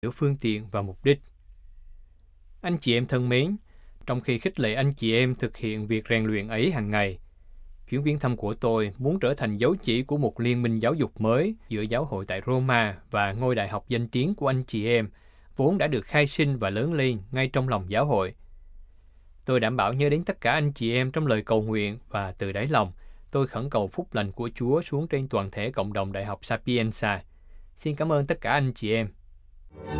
giữa phương tiện và mục đích. Anh chị em thân mến, trong khi khích lệ anh chị em thực hiện việc rèn luyện ấy hàng ngày, chuyến viếng thăm của tôi muốn trở thành dấu chỉ của một liên minh giáo dục mới giữa giáo hội tại Roma và ngôi đại học danh tiếng của anh chị em, vốn đã được khai sinh và lớn lên ngay trong lòng giáo hội. Tôi đảm bảo nhớ đến tất cả anh chị em trong lời cầu nguyện và từ đáy lòng, tôi khẩn cầu phúc lành của Chúa xuống trên toàn thể cộng đồng Đại học Sapienza. Xin cảm ơn tất cả anh chị em.